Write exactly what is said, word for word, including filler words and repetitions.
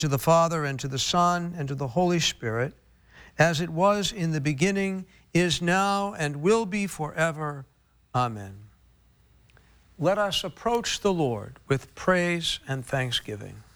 To the Father, and to the Son, and to the Holy Spirit, as it was in the beginning, is now, and will be forever. Amen. Let us approach the Lord with praise and thanksgiving.